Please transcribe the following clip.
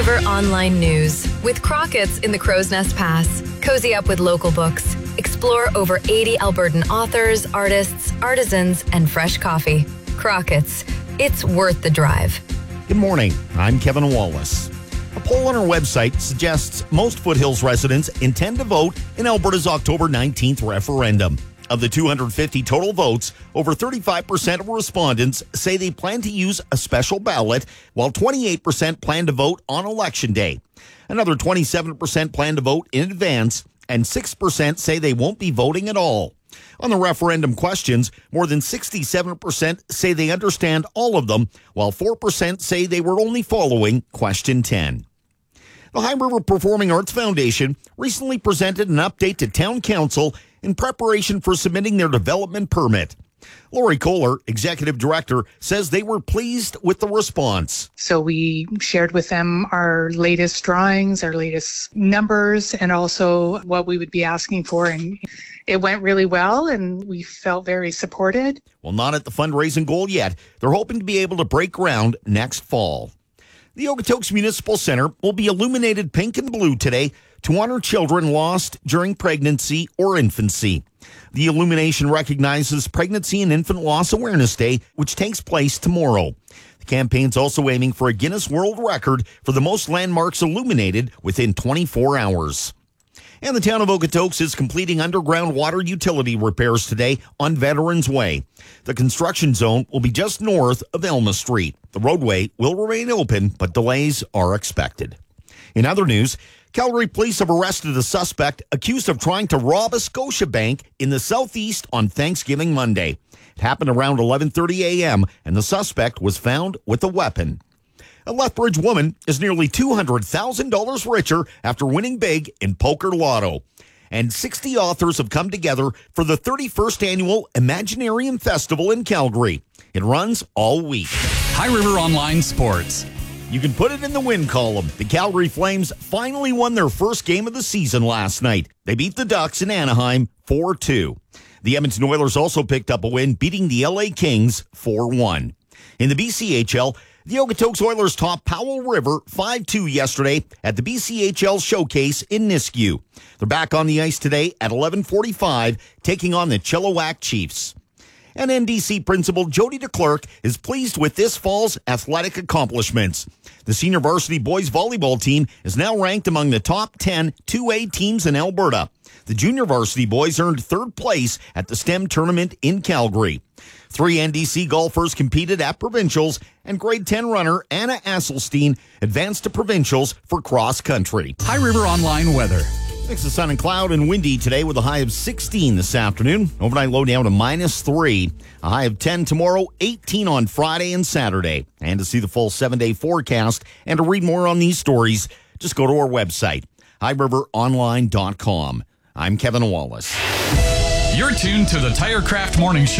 River Online News. With Crockett's in the Crow's Nest Pass, cozy up with local books. Explore over 80 Albertan authors, artists, artisans, and fresh coffee. Crockett's. It's worth the drive. Good morning. I'm Kevin Wallace. A poll on our website suggests most Foothills residents intend to vote in Alberta's October 19th referendum. Of the 250 total votes, over 35% of respondents say they plan to use a special ballot, while 28% plan to vote on Election Day. Another 27% plan to vote in advance, and 6% say they won't be voting at all. On the referendum questions, more than 67% say they understand all of them, while 4% say they were only following question 10. The High River Performing Arts Foundation recently presented an update to Town Council in preparation for submitting their development permit. Lori Kohler, Executive Director, says they were pleased with the response. So we shared with them our latest drawings, our latest numbers, and also what we would be asking for. And it went really well, and we felt very supported. Well, not at the fundraising goal yet. They're hoping to be able to break ground next fall. The Okotoks Municipal Center will be illuminated pink and blue today to honor children lost during pregnancy or infancy. The illumination recognizes Pregnancy and Infant Loss Awareness Day, which takes place tomorrow. The campaign's also aiming for a Guinness World Record for the most landmarks illuminated within 24 hours. And the town of Okotoks is completing underground water utility repairs today on Veterans Way. The construction zone will be just north of Elma Street. The roadway will remain open, but delays are expected. In other news, Calgary police have arrested a suspect accused of trying to rob a Scotiabank in the southeast on Thanksgiving Monday. It happened around 11:30 a.m., and the suspect was found with a weapon. A Lethbridge woman is nearly $200,000 richer after winning big in Poker Lotto. And 60 authors have come together for the 31st annual Imaginarium Festival in Calgary. It runs all week. High River Online Sports. You can put it in the win column. The Calgary Flames finally won their first game of the season last night. They beat the Ducks in Anaheim 4-2. The Edmonton Oilers also picked up a win, beating the LA Kings 4-1. In the BCHL, the Okotoks Oilers topped Powell River 5-2 yesterday at the BCHL Showcase in Nisku. They're back on the ice today at 11:45, taking on the Chilliwack Chiefs. And NDC principal Jody DeClercq is pleased with this fall's athletic accomplishments. The senior varsity boys volleyball team is now ranked among the top 10 2A teams in Alberta. The junior varsity boys earned third place at the STEM tournament in Calgary. 3 NDC golfers competed at provincials, and grade 10 runner Anna Asselstein advanced to provincials for cross country. High River Online weather. Mix of sun and cloud and windy today with a high of 16 this afternoon. Overnight low down to -3. A high of 10 tomorrow, 18 on Friday and Saturday. And to see the full 7-day forecast and to read more on these stories, just go to our website, highriveronline.com. I'm Kevin Wallace. You're tuned to the Tirecraft Morning Show.